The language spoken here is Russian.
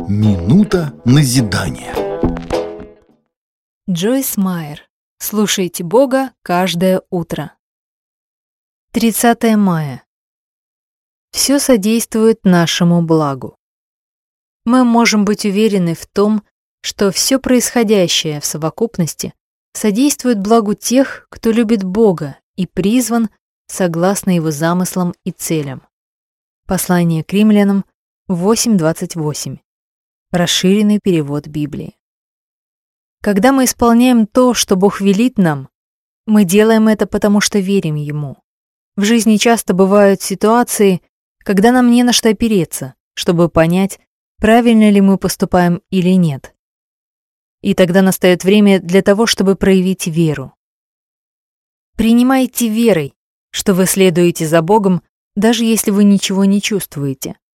Минута назидания. Джойс Майер. Слушайте Бога каждое утро. 30 мая. Все содействует нашему благу. Мы можем быть уверены в том, что все происходящее в совокупности содействует благу тех, кто любит Бога и призван согласно Его замыслам и целям. Послание к Римлянам 8:28. Расширенный перевод Библии. Когда мы исполняем то, что Бог велит нам, мы делаем это потому, что верим Ему. В жизни часто бывают ситуации, когда нам не на что опереться, чтобы понять, правильно ли мы поступаем или нет. И тогда настает время для того, чтобы проявить веру. Принимайте верой, что вы следуете за Богом, даже если вы ничего не чувствуете.